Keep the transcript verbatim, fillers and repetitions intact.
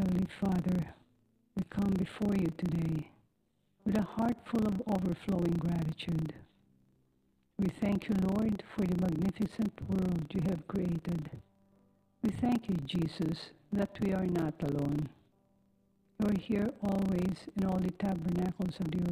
Heavenly Father, we come before you today with a heart full of overflowing gratitude. We thank you, Lord, for the magnificent world you have created. We thank you, Jesus, that we are not alone. You are here always in all the tabernacles of the